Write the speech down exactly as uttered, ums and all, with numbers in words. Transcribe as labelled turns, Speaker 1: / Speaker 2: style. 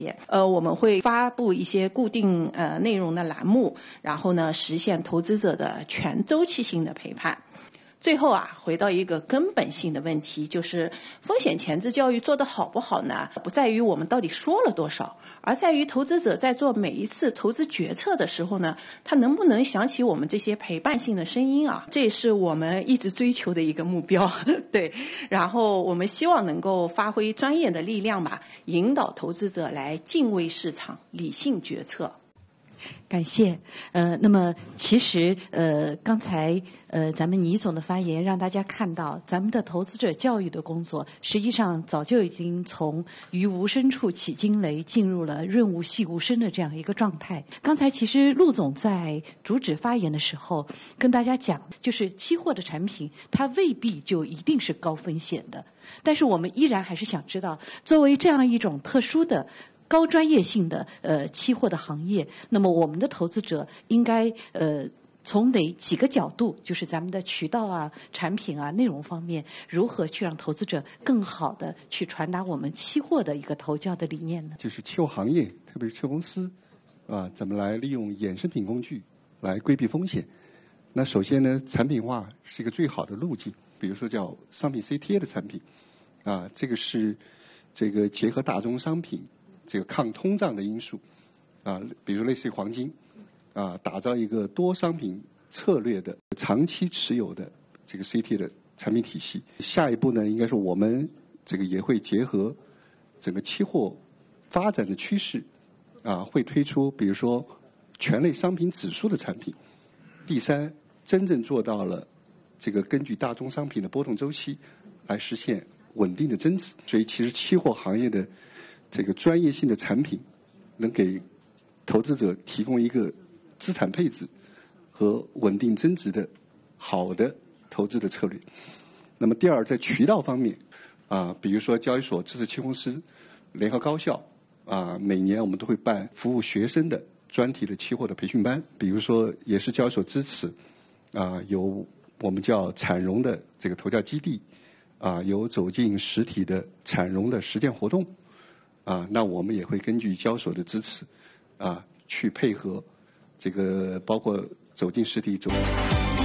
Speaker 1: 呃，我们会发布一些固定呃内容的栏目，然后呢，实现投资者的全周期性的陪伴。最后啊，回到一个根本性的问题，就是风险前置教育做得好不好呢？不在于我们到底说了多少，而在于投资者在做每一次投资决策的时候呢，他能不能想起我们这些陪伴性的声音啊？这也是我们一直追求的一个目标。对，然后我们希望能够发挥专业的力量吧，引导投资者来敬畏市场，理性决策。
Speaker 2: 感谢。呃，那么其实呃，刚才呃，咱们倪总的发言让大家看到，咱们的投资者教育的工作，实际上早就已经从于无声处起惊雷，进入了润物细无声的这样一个状态。刚才其实陆总在主旨发言的时候跟大家讲，就是期货的产品，它未必就一定是高风险的，但是我们依然还是想知道，作为这样一种特殊的高专业性的呃期货的行业，那么我们的投资者应该呃从哪几个角度，就是咱们的渠道啊、产品啊、内容方面，如何去让投资者更好的去传达我们期货的一个投教的理念呢？
Speaker 3: 就是期货行业，特别是期货公司啊，怎么来利用衍生品工具来规避风险？那首先呢，产品化是一个最好的路径，比如说叫商品 C T A 的产品啊，这个是这个结合大宗商品。这个抗通胀的因素啊，比如类似于黄金啊，打造一个多商品策略的长期持有的这个 C T 的产品体系。下一步呢，应该是我们这个也会结合整个期货发展的趋势啊，会推出比如说权类商品指数的产品。第三，真正做到了这个根据大宗商品的波动周期来实现稳定的增值。所以，其实期货行业的这个专业性的产品，能给投资者提供一个资产配置和稳定增值的好的投资的策略。那么第二，在渠道方面啊，比如说交易所支持期货公司、联合高校啊，每年我们都会办服务学生的专题的期货的培训班。比如说，也是交易所支持啊，有我们叫产融的这个投教基地啊，有走进实体的产融的实践活动。啊，那我们也会根据交所的支持，啊，去配合这个包括走进实体走。